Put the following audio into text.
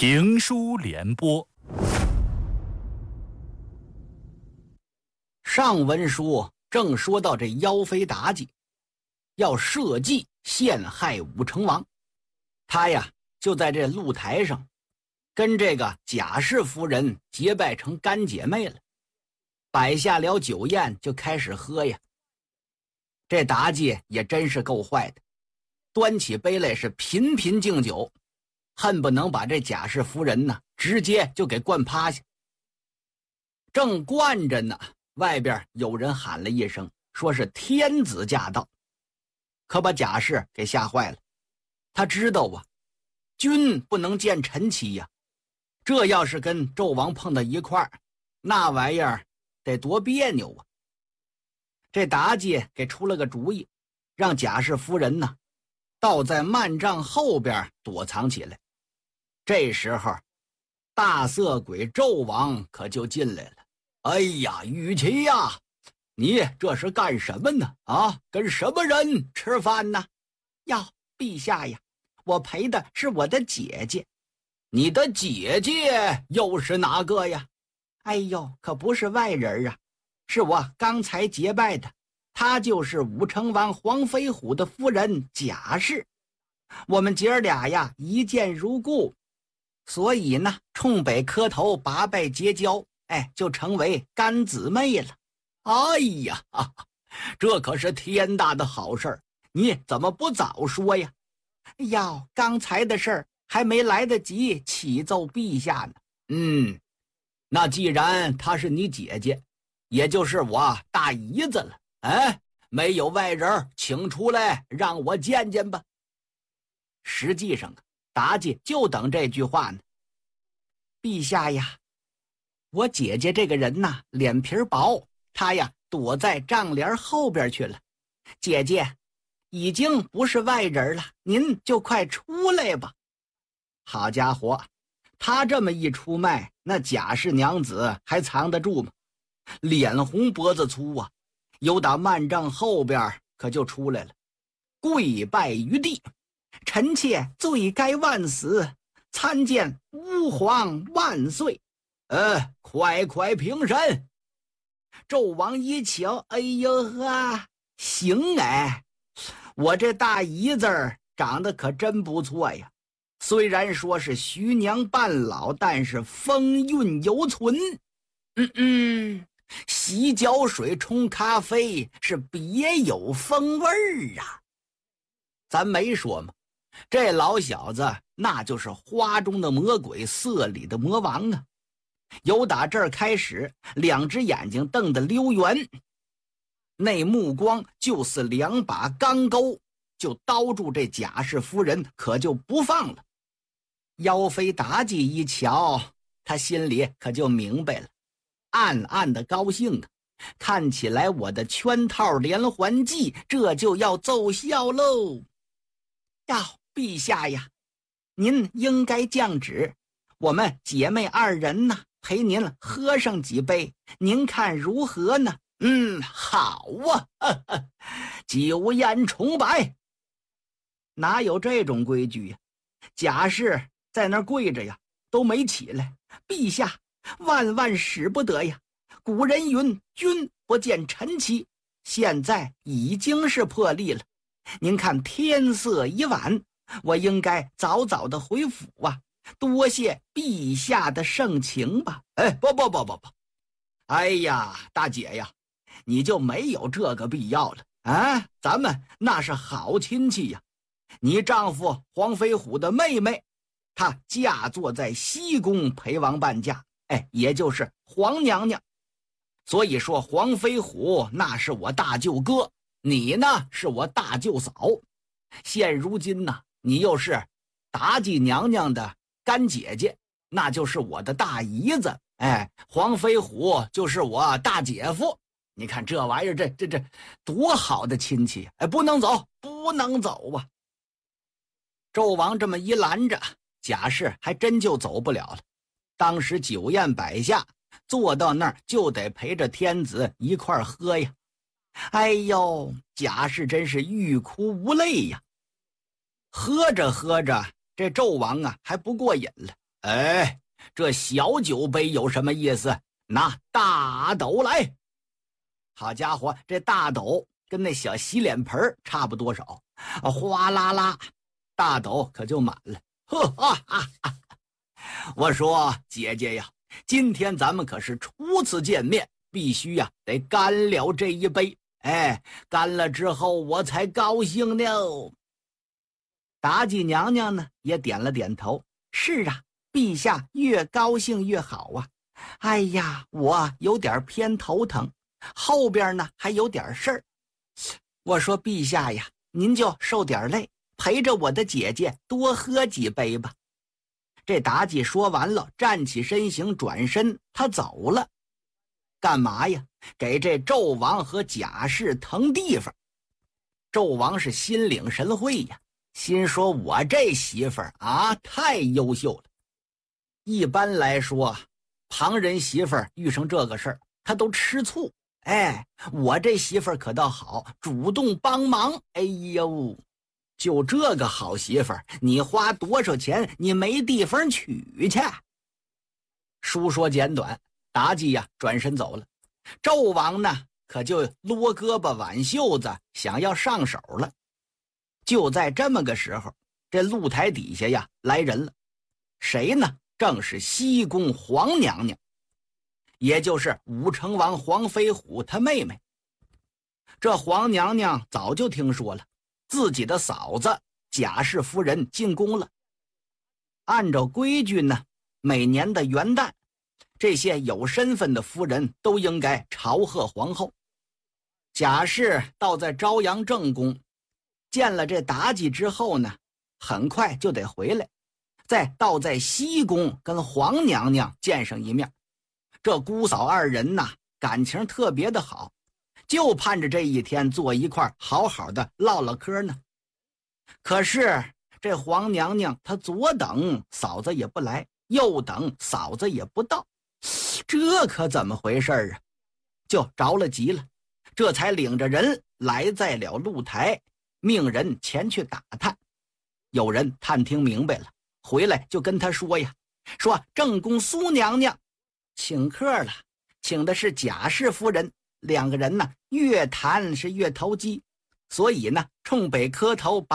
评书联播。 上文书正说到这妖妃妲己要设计陷害武成王，他呀就在这露台上跟这个贾氏夫人结拜成干姐妹了，摆下了酒宴就开始喝呀。这妲己也真是够坏的，端起杯来是频频敬酒，恨不能把这贾氏夫人呢直接就给灌趴下。正灌着呢，外边有人喊了一声，说是天子驾到，可把贾氏给吓坏了。他知道啊，君不能见臣妻呀，这要是跟纣王碰到一块儿，那玩意儿得多别扭啊。这妲己给出了个主意，让贾氏夫人呢倒在幔帐后边躲藏起来。这时候大色鬼纣王可就进来了。哎呀，雨琦呀，你这是干什么呢？啊，跟什么人吃饭呢？ 哟，陛下呀，我陪的是我的姐姐。 你的姐姐又是哪个呀？ 哎呦，可不是外人啊，是我刚才结拜的，她就是武成王黄飞虎的夫人贾氏。我们姐儿俩呀一见如故，所以呢冲北磕头拔拜结交，就成为干姊妹了。 哎呀，这可是天大的好事儿，你怎么不早说呀？ 哟，刚才的事儿还没来得及启奏陛下呢。 那既然她是你姐姐，也就是我大姨子了，没有外人，请出来让我见见吧。实际上妲己就等这句话呢。 陛下呀，我姐姐这个人呐，脸皮薄，她呀躲在帐帘后边去了。姐姐已经不是外人了，您就快出来吧。 好家伙，她这么一出卖，那贾氏娘子还藏得住吗？脸红脖子粗啊，由打幔帐后边可就出来了，跪拜于地。 臣妾罪该万死，参见吾皇万岁。 快平身。 纣王一瞧，哎呦呵，行我这大姨子长得可真不错呀，虽然说是徐娘半老，但是风韵犹存。洗脚水冲咖啡是别有风味儿啊。 咱没说吗？这老小子那就是花中的魔鬼，色里的魔王啊。由打这儿开始，两只眼睛瞪得溜圆，那目光就似两把钢钩，就刀住这贾氏夫人，可就不放了。 妖妃妲己一瞧，她心里可就明白了，暗暗的高兴啊，看起来我的圈套连环计这就要奏效喽。陛下呀，您应该降旨，我们姐妹二人呢陪您喝上几杯，您看如何呢？ 好啊，酒宴重摆。 哪有这种规矩呀？贾氏在那儿跪着呀，都没起来。陛下，万万使不得呀！古人云，君不见臣妻，现在已经是破例了。您看天色已晚，我应该早早的回府啊，多谢陛下的盛情吧。 不，哎呀，大姐呀，你就没有这个必要了啊！咱们那是好亲戚呀。你丈夫黄飞虎的妹妹，她嫁作在西宫陪王伴驾，也就是黄娘娘。所以说黄飞虎那是我大舅哥，你呢是我大舅嫂。现如今呢，你又是妲己娘娘的干姐姐，那就是我的大姨子。黄飞虎就是我大姐夫。你看这玩意儿，这多好的亲戚！不能走，不能走啊！纣王这么一拦着，贾氏还真就走不了了。当时酒宴摆下，坐到那儿就得陪着天子一块儿喝呀。哎呦，贾氏真是欲哭无泪呀。喝着喝着，这纣王啊还不过瘾了， 哎，这小酒杯有什么意思？拿大斗来。好家伙，这大斗跟那小洗脸盆差不多少，哗啦啦，大斗可就满了。呵哈哈哈！我说姐姐呀，今天咱们可是初次见面，必须呀得干了这一杯。哎，干了之后我才高兴呢。妲己娘娘呢也点了点头，是啊，陛下越高兴越好啊。哎呀，我有点偏头疼，后边呢还有点事儿。我说陛下呀，您就受点累，陪着我的姐姐多喝几杯吧。这妲己说完了，站起身形，转身他走了。干嘛呀？给这纣王和贾氏腾地方。纣王是心领神会呀，心说我这媳妇儿啊太优秀了。一般来说，旁人媳妇儿遇上这个事儿他都吃醋，哎，我这媳妇儿可倒好，主动帮忙。哎呦，就这个好媳妇儿，你花多少钱你没地方娶去。书说简短，妲己呀转身走了。纣王呢可就撸胳膊挽袖子，想要上手了。就在这么个时候，这露台底下呀来人了。谁呢？正是西宫皇娘娘，也就是武成王黄飞虎他妹妹。这皇娘娘早就听说了自己的嫂子贾氏夫人进宫了。按照规矩呢，每年的元旦，这些有身份的夫人都应该朝贺皇后。贾氏倒在朝阳正宫见了这妲己之后呢，很快就得回来，再倒在西宫跟皇娘娘见上一面。这姑嫂二人呐，感情特别的好，就盼着这一天坐一块好好的唠唠嗑呢。可是这皇娘娘她左等嫂子也不来，右等嫂子也不到，这可怎么回事啊？就着了急了，这才领着人来在了露台，命人前去打探。有人探听明白了，回来就跟他说呀，说正宫苏娘娘请客了，请的是贾氏夫人，两个人呢越谈是越投机，所以呢冲北磕头把